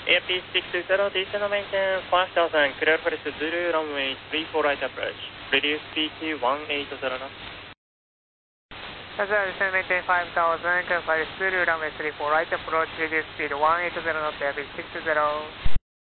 AP620, descend maintain 5000, clear for Zulu, runway 34 right approach. Reduce speed to 180 knots. descend maintain 5000, clear for Zulu, runway 34 right approach, reduce speed 180 knots, AP620.